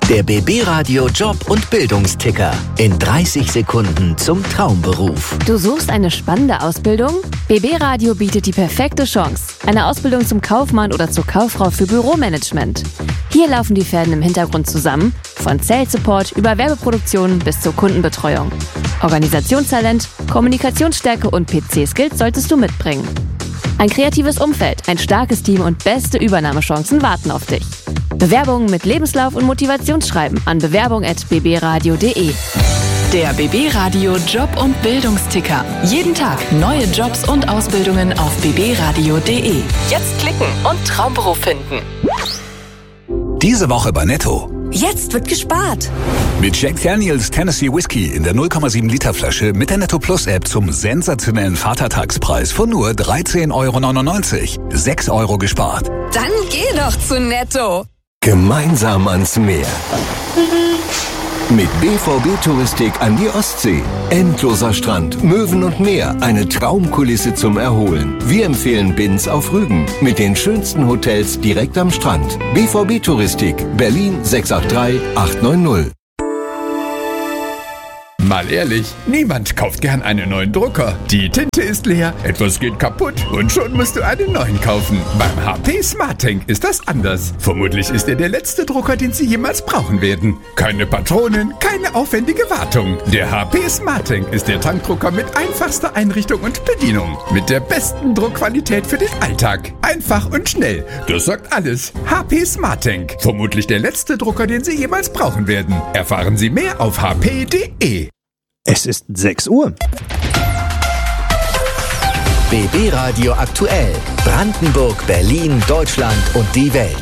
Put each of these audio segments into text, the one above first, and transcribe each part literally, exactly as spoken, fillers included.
Der B B Radio Job- und Bildungsticker. In dreißig Sekunden zum Traumberuf. Du suchst eine spannende Ausbildung? B B Radio bietet die perfekte Chance. Eine Ausbildung zum Kaufmann oder zur Kauffrau für Büromanagement. Hier laufen die Fäden im Hintergrund zusammen. Von Sales Support über Werbeproduktion bis zur Kundenbetreuung. Organisationstalent, Kommunikationsstärke und P C-Skills solltest du mitbringen. Ein kreatives Umfeld, ein starkes Team und beste Übernahmechancen warten auf dich. Bewerbungen mit Lebenslauf und Motivationsschreiben an bewerbung at b b radio punkt d e. Der B B Radio Job- und Bildungsticker. Jeden Tag neue Jobs und Ausbildungen auf b b radio punkt d e. Jetzt klicken und Traumberuf finden. Diese Woche bei Netto. Jetzt wird gespart. Mit Jack Daniels Tennessee Whiskey in der null Komma sieben Liter Flasche mit der Netto Plus App zum sensationellen Vatertagspreis von nur dreizehn Euro neunundneunzig. sechs Euro gespart. Dann geh doch zu Netto. Gemeinsam ans Meer. Mit B V B Touristik an die Ostsee. Endloser Strand, Möwen und Meer. Eine Traumkulisse zum Erholen. Wir empfehlen Binz auf Rügen. Mit den schönsten Hotels direkt am Strand. B V B Touristik. Berlin sechs acht drei acht neun null. Mal ehrlich, niemand kauft gern einen neuen Drucker. Die Tinte ist leer, etwas geht kaputt und schon musst du einen neuen kaufen. Beim H P SmartTank ist das anders. Vermutlich ist er der letzte Drucker, den Sie jemals brauchen werden. Keine Patronen, keine aufwendige Wartung. Der H P SmartTank ist der Tankdrucker mit einfachster Einrichtung und Bedienung. Mit der besten Druckqualität für den Alltag. Einfach und schnell. Das sagt alles. H P SmartTank. Vermutlich der letzte Drucker, den Sie jemals brauchen werden. Erfahren Sie mehr auf h p punkt d e. Es ist sechs Uhr. B B Radio aktuell. Brandenburg, Berlin, Deutschland und die Welt.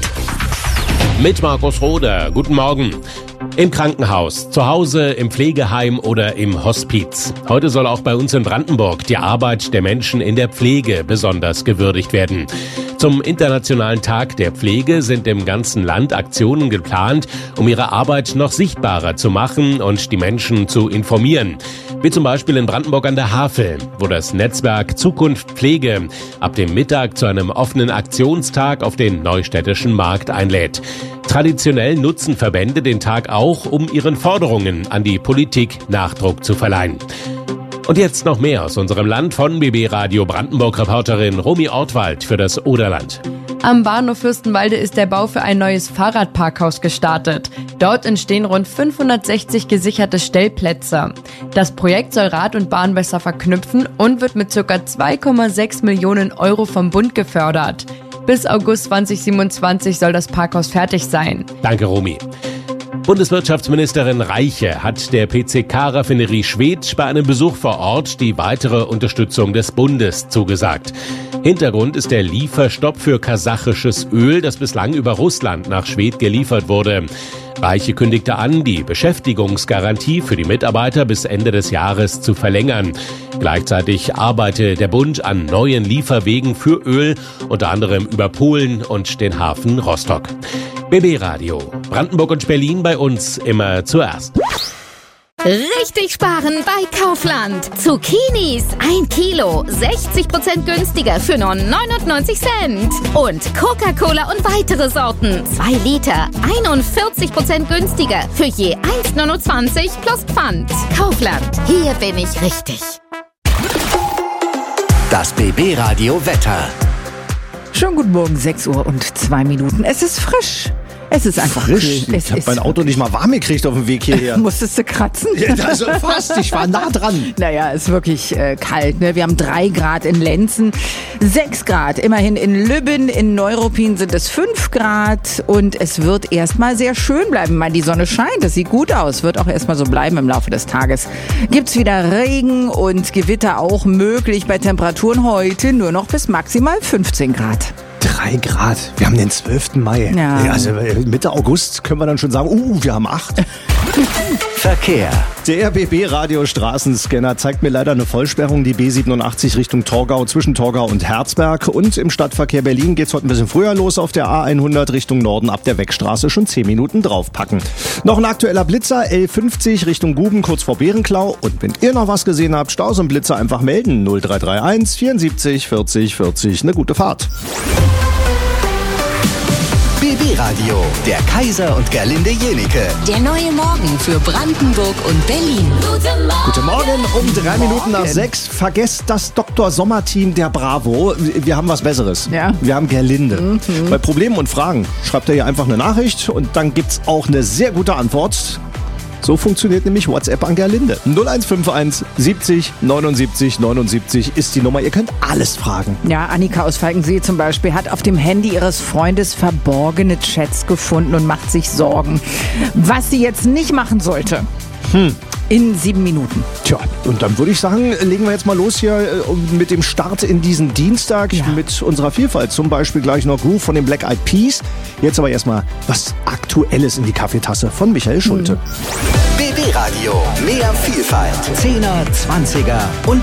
Mit Markus Roder. Guten Morgen. Im Krankenhaus, zu Hause, im Pflegeheim oder im Hospiz. Heute soll auch bei uns in Brandenburg die Arbeit der Menschen in der Pflege besonders gewürdigt werden. Zum Internationalen Tag der Pflege sind im ganzen Land Aktionen geplant, um ihre Arbeit noch sichtbarer zu machen und die Menschen zu informieren. Wie zum Beispiel in Brandenburg an der Havel, wo das Netzwerk Zukunft Pflege ab dem Mittag zu einem offenen Aktionstag auf den Neustädtischen Markt einlädt. Traditionell nutzen Verbände den Tag auch, um ihren Forderungen an die Politik Nachdruck zu verleihen. Und jetzt noch mehr aus unserem Land von B B Radio Brandenburg-Reporterin Romy Ortwald für das Oderland. Am Bahnhof Fürstenwalde ist der Bau für ein neues Fahrradparkhaus gestartet. Dort entstehen rund fünfhundertsechzig gesicherte Stellplätze. Das Projekt soll Rad und Bahn besser verknüpfen und wird mit ca. zwei Komma sechs Millionen Euro vom Bund gefördert. Bis August zwanzig siebenundzwanzig soll das Parkhaus fertig sein. Danke, Romy. Bundeswirtschaftsministerin Reiche hat der P C K-Raffinerie Schwedt bei einem Besuch vor Ort die weitere Unterstützung des Bundes zugesagt. Hintergrund ist der Lieferstopp für kasachisches Öl, das bislang über Russland nach Schwedt geliefert wurde. Reiche kündigte an, die Beschäftigungsgarantie für die Mitarbeiter bis Ende des Jahres zu verlängern. Gleichzeitig arbeite der Bund an neuen Lieferwegen für Öl, unter anderem über Polen und den Hafen Rostock. B B Radio, Brandenburg und Berlin bei uns immer zuerst. Richtig sparen bei Kaufland. Zucchinis, ein Kilo, sechzig Prozent günstiger für nur neunundneunzig Cent. Und Coca-Cola und weitere Sorten, zwei Liter, einundvierzig Prozent günstiger für je eins Komma neunundzwanzig plus Pfand. Kaufland, hier bin ich richtig. Das B B Radio Wetter. Schönen guten Morgen, sechs Uhr und zwei Minuten. Es ist frisch. Es ist einfach frisch. Kühl. Ich habe mein Auto nicht mal warm gekriegt auf dem Weg hierher. Musstest du kratzen? Ja, also fast. Ich war nah dran. Naja, ist wirklich äh, kalt. Ne? Wir haben drei Grad in Lenzen, sechs Grad immerhin in Lübben, in Neuruppin sind es fünf Grad und es wird erstmal sehr schön bleiben. Mal die Sonne scheint, das sieht gut aus. Wird auch erstmal so bleiben im Laufe des Tages. Gibt's wieder Regen und Gewitter auch möglich bei Temperaturen heute nur noch bis maximal fünfzehn Grad. Drei Grad. Wir haben den zwölften Mai. Ja. Also Mitte August können wir dann schon sagen, uh, wir haben acht. Verkehr. Der B B-Radio-Straßenscanner zeigt mir leider eine Vollsperrung, die B siebenundachtzig Richtung Torgau, zwischen Torgau und Herzberg. Und im Stadtverkehr Berlin geht's heute ein bisschen früher los auf der A hundert Richtung Norden ab der Weckstraße, schon zehn Minuten draufpacken. Noch ein aktueller Blitzer, L fünfzig Richtung Guben, kurz vor Bärenklau. Und wenn ihr noch was gesehen habt, Staus und Blitzer einfach melden. null drei drei eins vierundsiebzig vierzig vierzig. Eine gute Fahrt. B B Radio, der Kaiser und Gerlinde Jenike. Der neue Morgen für Brandenburg und Berlin. Guten Morgen. Guten Morgen, um drei Minuten nach sechs. Vergesst das Doktor Sommer-Team der Bravo. Wir haben was Besseres. Ja. Wir haben Gerlinde. Mhm. Bei Problemen und Fragen schreibt ihr hier einfach eine Nachricht und dann gibt's auch eine sehr gute Antwort. So funktioniert nämlich WhatsApp an Gerlinde. null eins fünf eins siebzig neunundsiebzig neunundsiebzig ist die Nummer. Ihr könnt alles fragen. Ja, Annika aus Falkensee zum Beispiel hat auf dem Handy ihres Freundes verborgene Chats gefunden und macht sich Sorgen. Was sie jetzt nicht machen sollte. Hm. In sieben Minuten. Tja, und dann würde ich sagen, legen wir jetzt mal los hier äh, mit dem Start in diesen Dienstag Ja. mit unserer Vielfalt. Zum Beispiel gleich noch Groove von den Black Eyed Peas. Jetzt aber erstmal was Aktuelles in die Kaffeetasse von Michael Schulte. B B Radio, mehr Vielfalt. Zehner, Zwanziger und